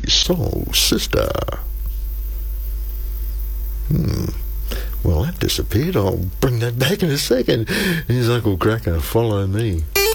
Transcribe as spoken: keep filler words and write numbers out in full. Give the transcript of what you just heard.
Soul Sister. Hmm. Well, that disappeared. I'll bring that back in a second. Here's Uncle Cracker. Follow me.